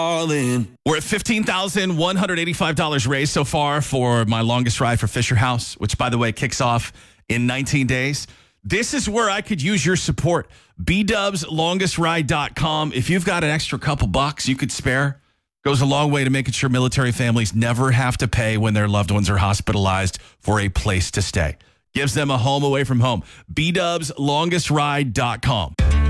We're at $15,185 raised so far for my longest ride for Fisher House, which, by the way, kicks off in 19 days. This is where I could use your support. BDubsLongestRide.com. If you've got an extra couple bucks you could spare, goes a long way to making sure military families never have to pay when their loved ones are hospitalized for a place to stay. Gives them a home away from home. BDubsLongestRide.com.